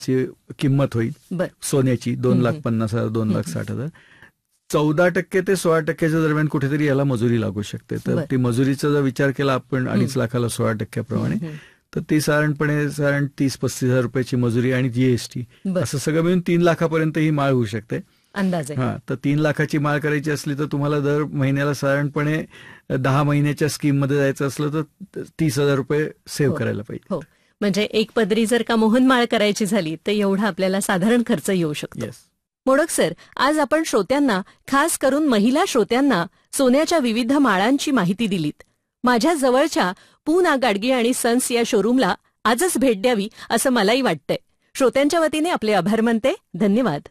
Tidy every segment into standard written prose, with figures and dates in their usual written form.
ची किंमत होईल बर सोन्याची, 2,50,000 2,60,000. 14% ते 16%च्या दरम्यान कुठेतरी याला मजुरी लागू शकते. तर बर. ती मजुरीचा जर विचार केला आपण 2.5 लाखाला 16%प्रमाणे, तर ती साधारण 30-35,000 रुपयाची मजुरी आणि जीएसटी बर. असं सगळं मिळून 3 लाखापर्यंत ही माळ होऊ शकते. अंदाजे हा, तर 3 लाखाची माळ करायची असली तर तुम्हाला दर महिन्याला साधारणपणे 10 महिन्याच्या स्कीममध्ये जायचं असलं तर 30,000 रुपये सेव्ह हो. करायला पाहिजे. हो, म्हणजे एक पदरी जर का मोहनमाळ करायची झाली तर एवढा आपल्याला साधारण खर्च येऊ शकतो. येस. मोडक सर, आज आपण श्रोत्यांना, खास करून महिला श्रोत्यांना, सोन्याच्या विविध माळांची माहिती दिलीत. माझ्या जवळच्या पूना गाडगे आणि सन्स या शोरूमला आजच भेट द्यावी असं मलाही वाटतंय. श्रोत्यांच्या वतीने आपले आभार मानते. धन्यवाद.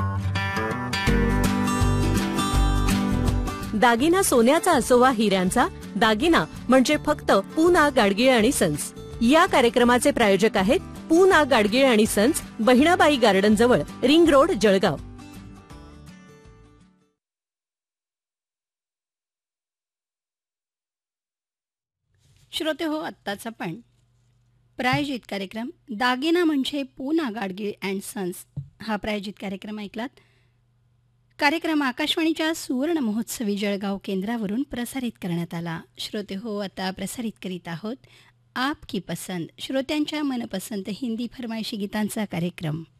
दागिना सोन्याचा असो वा हिऱ्यांचा, दागिना म्हणजे फक्त पूना गाडगे आणि सन्स. या कार्यक्रमाचे प्रायोजक आहेत पूना गाडगे आणि सन्स, बहिणाबाई गार्डन जवळ, रिंग रोड, जळगाव. श्रोते हो, आत्ताच आपण प्रायोजित कार्यक्रम दागिना म्हणजे पूना गाडगे अँड सन्स हा प्रायोजित कार्यक्रम ऐकलात. कार्यक्रम आकाशवाणीच्या सुवर्ण महोत्सवी जळगाव केंद्रावरून प्रसारित करण्यात आला. श्रोते हो, आता प्रसारित करीत आहोत आपकी पसंद, श्रोत्यांच्या मनपसंत हिंदी फरमाईशी गीतांचा कार्यक्रम.